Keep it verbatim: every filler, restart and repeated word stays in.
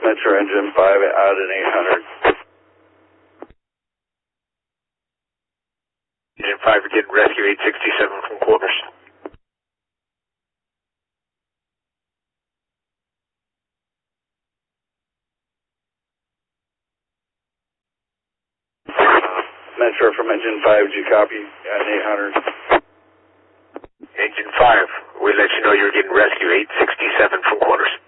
Metro Engine five out in eight hundred. Engine five, we're getting rescue eight sixty-seven from quarters. Metro from Engine five, do you copy at eight hundred? Engine five, we let you know you're getting rescue eight sixty-seven from quarters.